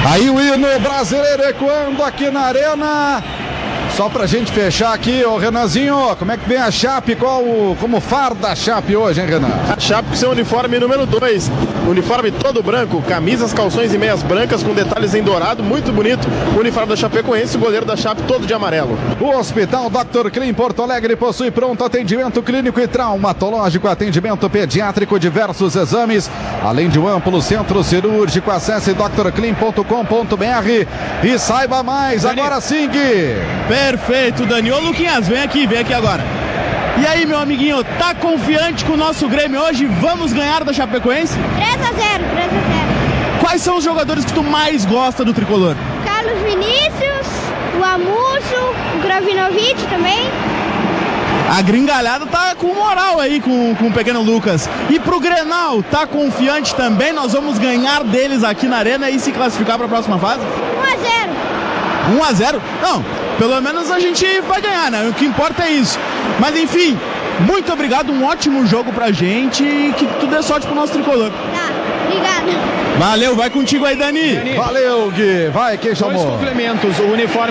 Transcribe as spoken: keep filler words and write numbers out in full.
Aí o hino brasileiro ecoando aqui na arena. Só pra gente fechar aqui, ô Renanzinho, como é que vem a Chape? Qual o, como farda a Chape hoje, hein, Renan? A Chape com seu uniforme número dois, uniforme todo branco, camisas, calções e meias brancas com detalhes em dourado, muito bonito. O uniforme da Chapecoense, o goleiro da Chape todo de amarelo. O Hospital doutor Clean Porto Alegre possui pronto atendimento clínico e traumatológico, atendimento pediátrico, diversos exames, além de um amplo centro cirúrgico. Acesse doutor clean ponto com ponto br e saiba mais. Dani. Agora sim, Gui. Perfeito, Dani. Ô, Luquinhas, vem aqui, vem aqui agora. E aí, meu amiguinho, tá confiante com o nosso Grêmio hoje? Vamos ganhar da Chapecoense? três a zero, três a zero. Quais são os jogadores que tu mais gosta do Tricolor? Carlos Vinícius, o Amusso, o Gravinovic também. A gringalhada tá com moral aí com, com o pequeno Lucas. E pro Grenal, tá confiante também? Nós vamos ganhar deles aqui na arena e se classificar pra próxima fase? um a zero. um a zero? Não, pelo menos a gente vai ganhar, né? O que importa é isso. Mas enfim, muito obrigado, um ótimo jogo pra gente e que tudo dê sorte pro nosso Tricolor. Tá, obrigado. Valeu, vai contigo aí, Dani. Valeu, Gui. Vai, quem chamou? Dois complementos, o uniforme